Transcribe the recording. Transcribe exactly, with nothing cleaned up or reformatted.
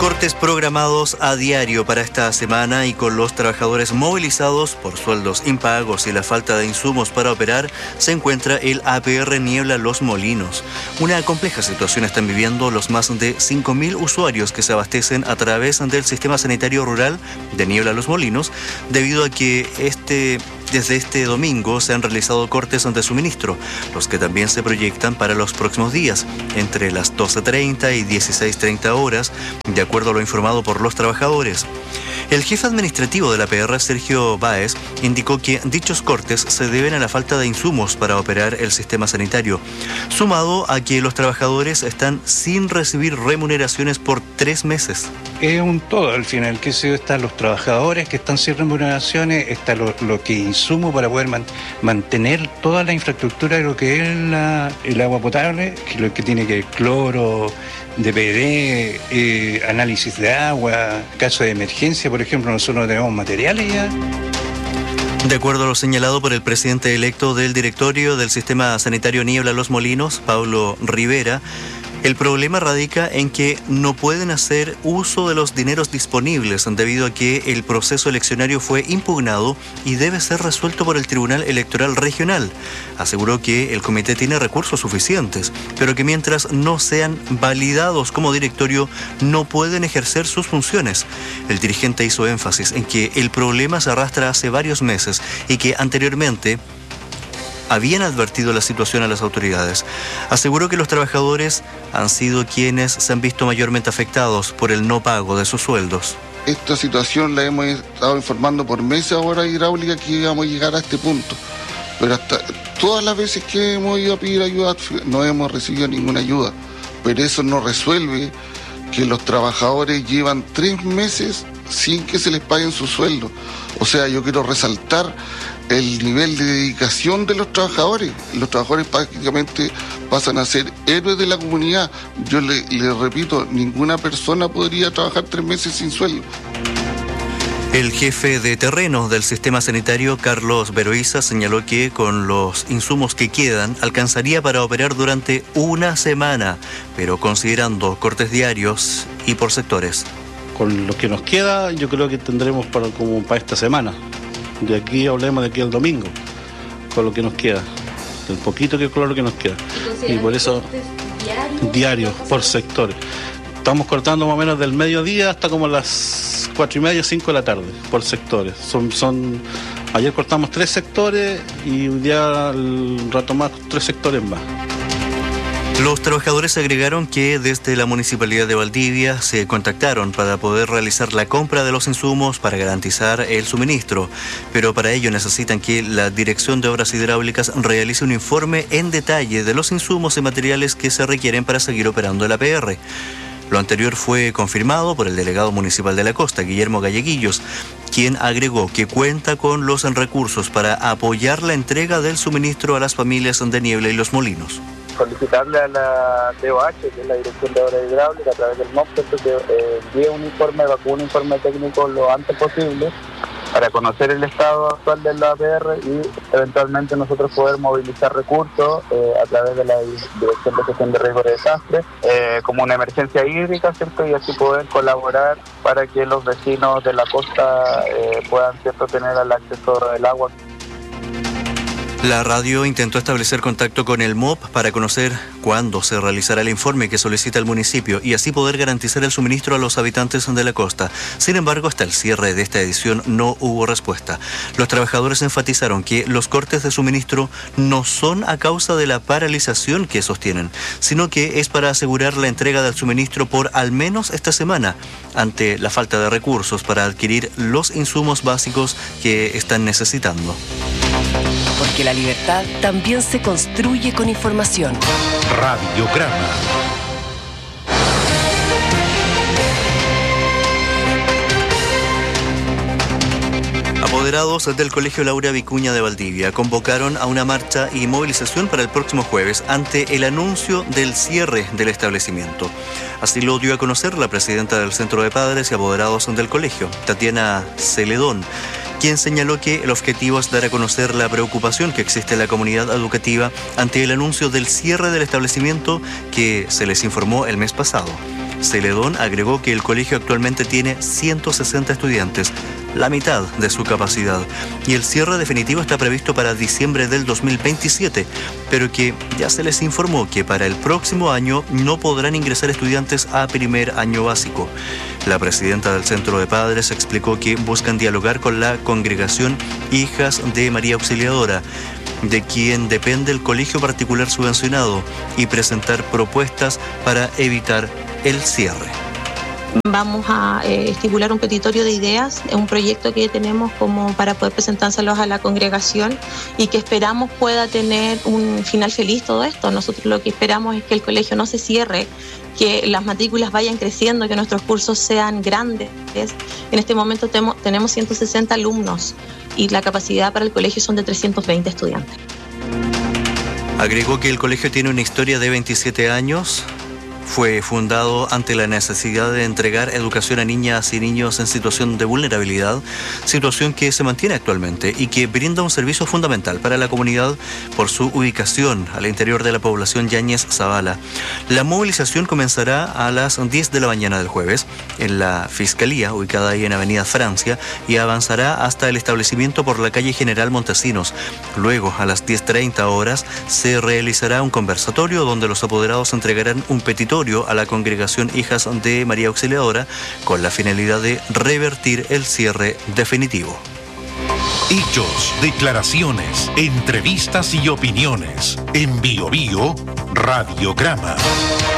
Cortes programados a diario para esta semana y con los trabajadores movilizados por sueldos impagos y la falta de insumos para operar, se encuentra el A P R Niebla Los Molinos. Una compleja situación están viviendo los más de cinco mil usuarios que se abastecen a través del sistema sanitario rural de Niebla Los Molinos, debido a que este... Desde este domingo se han realizado cortes de suministro, los que también se proyectan para los próximos días, entre las doce treinta y dieciséis treinta horas, de acuerdo a lo informado por los trabajadores. El jefe administrativo de la A P R, Sergio Báez, indicó que dichos cortes se deben a la falta de insumos para operar el sistema sanitario, sumado a que los trabajadores están sin recibir remuneraciones por tres meses. Es un todo, al final, que se están los trabajadores que están sin remuneraciones, está lo, lo que insumo para poder man, mantener toda la infraestructura de lo que es la, el agua potable, que lo que tiene que ver cloro, D P D, eh, análisis de agua, caso de emergencia, por ejemplo, nosotros no tenemos materiales ya. De acuerdo a lo señalado por el presidente electo del directorio del Sistema Sanitario Niebla Los Molinos, Pablo Rivera, el problema radica en que no pueden hacer uso de los dineros disponibles debido a que el proceso eleccionario fue impugnado y debe ser resuelto por el Tribunal Electoral Regional. Aseguró que el comité tiene recursos suficientes, pero que mientras no sean validados como directorio no pueden ejercer sus funciones. El dirigente hizo énfasis en que el problema se arrastra hace varios meses y que anteriormente habían advertido la situación a las autoridades. Aseguró que los trabajadores han sido quienes se han visto mayormente afectados por el no pago de sus sueldos. Esta situación la hemos estado informando por meses ahora hidráulica que íbamos a llegar a este punto. Pero hasta todas las veces que hemos ido a pedir ayuda no hemos recibido ninguna ayuda. Pero eso no resuelve que los trabajadores llevan tres meses sin que se les paguen su sueldo. O sea, yo quiero resaltar el nivel de dedicación de los trabajadores. Los trabajadores prácticamente pasan a ser héroes de la comunidad. Yo le, le repito, ninguna persona podría trabajar tres meses sin sueldo. El jefe de terrenos del sistema sanitario, Carlos Beroiza, señaló que con los insumos que quedan alcanzaría para operar durante una semana, pero considerando cortes diarios y por sectores. Con lo que nos queda, yo creo que tendremos para, como para esta semana. De aquí hablemos de aquí al domingo, con lo que nos queda, el poquito que claro que nos queda. Y por eso, diarios, por sectores. Estamos cortando más o menos del mediodía hasta como las cuatro y media, cinco de la tarde, por sectores. Son, son, ayer cortamos tres sectores y hoy día al rato más tres sectores más. Los trabajadores agregaron que desde la Municipalidad de Valdivia se contactaron para poder realizar la compra de los insumos para garantizar el suministro, pero para ello necesitan que la Dirección de Obras Hidráulicas realice un informe en detalle de los insumos y materiales que se requieren para seguir operando el A P R. Lo anterior fue confirmado por el delegado municipal de la Costa, Guillermo Galleguillos, quien agregó que cuenta con los recursos para apoyar la entrega del suministro a las familias de Niebla y Los Molinos. Solicitarle a la D O H, que es la Dirección de Obras Hidráulicas, a través del M O P, que eh, envíe un informe, un informe técnico lo antes posible para conocer el estado actual de la A P R y eventualmente nosotros poder movilizar recursos eh, a través de la Dirección de Gestión de Riesgos de Desastre eh, como una emergencia hídrica, ¿cierto? Y así poder colaborar para que los vecinos de la costa eh, puedan, ¿cierto?, tener el acceso al agua. La radio intentó establecer contacto con el M O P para conocer cuándo se realizará el informe que solicita el municipio y así poder garantizar el suministro a los habitantes de la costa. Sin embargo, hasta el cierre de esta edición no hubo respuesta. Los trabajadores enfatizaron que los cortes de suministro no son a causa de la paralización que sostienen, sino que es para asegurar la entrega del suministro por al menos esta semana, ante la falta de recursos para adquirir los insumos básicos que están necesitando. Porque la libertad también se construye con información. Radiograma. Apoderados del Colegio Laura Vicuña de Valdivia convocaron a una marcha y movilización para el próximo jueves ante el anuncio del cierre del establecimiento. Así lo dio a conocer la presidenta del Centro de Padres y Apoderados del Colegio, Tatiana Celedón, quien señaló que el objetivo es dar a conocer la preocupación que existe en la comunidad educativa ante el anuncio del cierre del establecimiento que se les informó el mes pasado. Celedón agregó que el colegio actualmente tiene ciento sesenta estudiantes, la mitad de su capacidad, y el cierre definitivo está previsto para diciembre del dos mil veintisiete, pero que ya se les informó que para el próximo año no podrán ingresar estudiantes a primer año básico. La presidenta del Centro de Padres explicó que buscan dialogar con la congregación Hijas de María Auxiliadora, de quien depende el colegio particular subvencionado, y presentar propuestas para evitar el cierre. Vamos a eh, estipular un petitorio de ideas, un proyecto que tenemos como para poder presentárselos a la congregación y que esperamos pueda tener un final feliz todo esto. Nosotros lo que esperamos es que el colegio no se cierre, que las matrículas vayan creciendo, que nuestros cursos sean grandes. En este momento temo, tenemos ciento sesenta alumnos y la capacidad para el colegio son de trescientos veinte estudiantes. Agregó que el colegio tiene una historia de veintisiete años. Fue fundado ante la necesidad de entregar educación a niñas y niños en situación de vulnerabilidad, situación que se mantiene actualmente y que brinda un servicio fundamental para la comunidad por su ubicación al interior de la población Yáñez Zavala. La movilización comenzará a las diez de la mañana del jueves en la Fiscalía, ubicada ahí en Avenida Francia, y avanzará hasta el establecimiento por la calle General Montesinos. Luego, a las diez treinta horas, se realizará un conversatorio donde los apoderados entregarán un petitorio a la congregación Hijas de María Auxiliadora con la finalidad de revertir el cierre definitivo. Hechos, declaraciones, entrevistas y opiniones. En Bio Bio Radiograma.